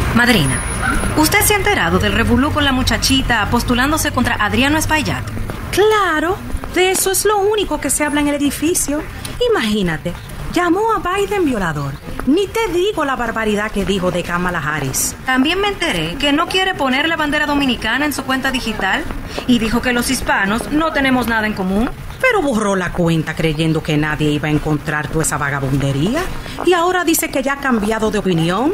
Madrina, ¿usted se ha enterado del revolú con la muchachita postulándose contra Adriano Espaillat? Claro, de eso es lo único que se habla en el edificio. Imagínate, llamó a Biden violador. Ni te digo la barbaridad que dijo de Kamala Harris. También me enteré que no quiere poner la bandera dominicana en su cuenta digital y dijo que los hispanos no tenemos nada en común. Pero borró la cuenta creyendo que nadie iba a encontrar toda esa vagabundería. Y ahora dice que ya ha cambiado de opinión.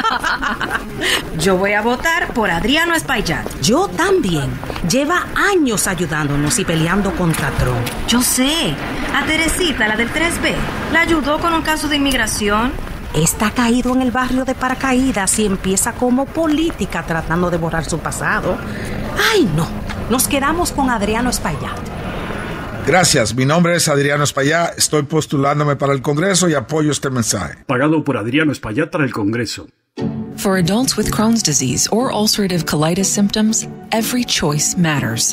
Yo voy a votar por Adriano Espaillat. Yo también. Lleva años ayudándonos y peleando contra Trump. Yo sé. A Teresita, la del 3B, la ayudó con un caso de inmigración. Está caído en el barrio de paracaídas y empieza como política tratando de borrar su pasado. ¡Ay, no! Nos quedamos con Adriano Espaillat. Gracias, mi nombre es Adriano Espaillat, estoy postulándome para el Congreso y apoyo este mensaje. Pagado por Adriano Espaillat para el Congreso. For adults with Crohn's disease or ulcerative colitis symptoms, every choice matters.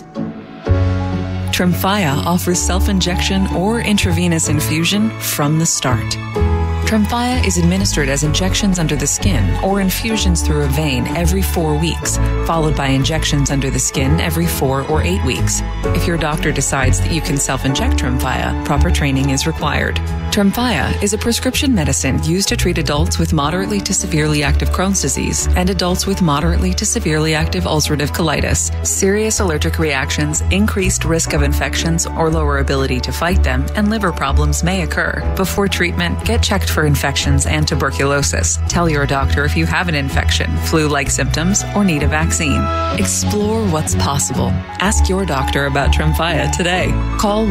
Tremfya offers self-injection or intravenous infusion from the start. Tremfya is administered as injections under the skin or infusions through a vein every 4 weeks, followed by injections under the skin every 4 or 8 weeks. If your doctor decides that you can self-inject Tremfya, proper training is required. Tremfya is a prescription medicine used to treat adults with moderately to severely active Crohn's disease and adults with moderately to severely active ulcerative colitis. Serious allergic reactions, increased risk of infections or lower ability to fight them, and liver problems may occur. Before treatment, get checked for infections and tuberculosis. Tell your doctor if you have an infection, flu-like symptoms, or need a vaccine. Explore what's possible. Ask your doctor about Tremfya today. Call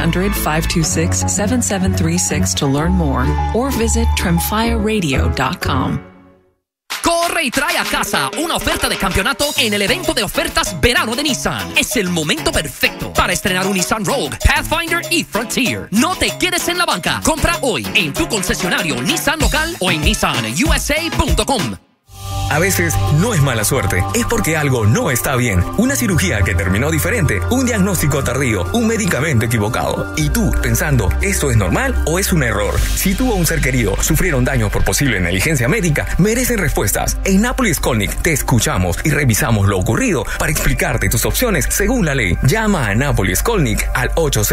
1-800-526-7736 to learn more or visit tremfyaradio.com. Corre y trae a casa una oferta de campeonato en el evento de ofertas verano de Nissan. Es el momento perfecto para estrenar un Nissan Rogue, Pathfinder y Frontier. No te quedes en la banca. Compra hoy en tu concesionario Nissan local o en nissanusa.com. A veces no es mala suerte, es porque algo no está bien. Una cirugía que terminó diferente, un diagnóstico tardío, un medicamento equivocado. Y tú, pensando, ¿esto es normal o es un error? Si tú o un ser querido sufrieron daños por posible negligencia médica, merecen respuestas. En Nápoles Skolnick te escuchamos y revisamos lo ocurrido para explicarte tus opciones según la ley. Llama a Nápoles Skolnick al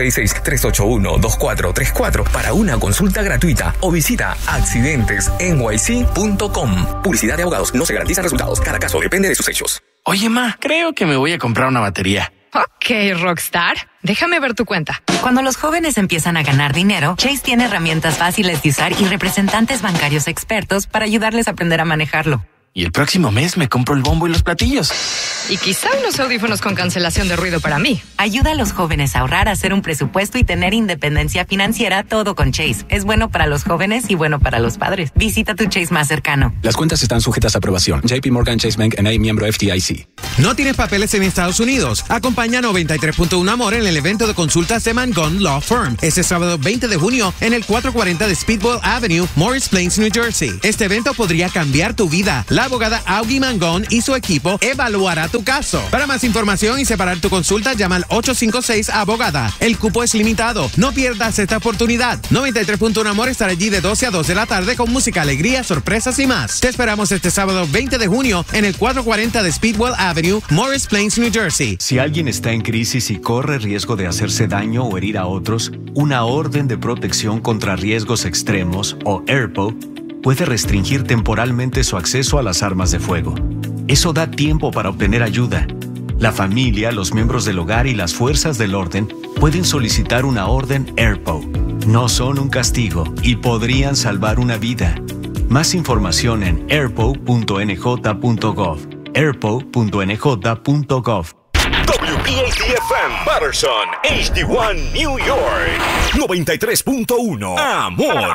866-381-2434 para una consulta gratuita o visita accidentesnyc.com. Publicidad de abogados. No se garantizan resultados. Cada caso depende de sus hechos. Oye, ma, creo que me voy a comprar una batería. Ok, Rockstar. Déjame ver tu cuenta. Cuando los jóvenes empiezan a ganar dinero, Chase tiene herramientas fáciles de usar y representantes bancarios expertos para ayudarles a aprender a manejarlo. Y el próximo mes me compro el bombo y los platillos. Y quizá unos audífonos con cancelación de ruido para mí. Ayuda a los jóvenes a ahorrar, a hacer un presupuesto y tener independencia financiera, todo con Chase. Es bueno para los jóvenes y bueno para los padres. Visita tu Chase más cercano. Las cuentas están sujetas a aprobación. JP Morgan Chase Bank N.A., miembro FDIC. ¿No tienes papeles en Estados Unidos? Acompaña a 93.1 Amor en el evento de consultas de Mangon Law Firm. Este sábado 20 de junio en el 440 de Speedwell Avenue, Morris Plains, New Jersey. Este evento podría cambiar tu vida. La abogada Augie Mangon y su equipo evaluará tu caso. Para más información y separar tu consulta, llama al 856-ABOGADA. El cupo es limitado. No pierdas esta oportunidad. 93.1 Amor estará allí de 12 a 2 de la tarde con música, alegría, sorpresas y más. Te esperamos este sábado 20 de junio en el 440 de Speedwell Avenue, Morris Plains, New Jersey. Si alguien está en crisis y corre riesgo de hacerse daño o herir a otros, una orden de protección contra riesgos extremos, o ERPO, puede restringir temporalmente su acceso a las armas de fuego. Eso da tiempo para obtener ayuda. La familia, los miembros del hogar y las fuerzas del orden pueden solicitar una orden ERPO. No son un castigo y podrían salvar una vida. Más información en erpo.nj.gov. erpo.nj.gov. WPAT-FM Patterson, HD1 New York 93.1 Amor.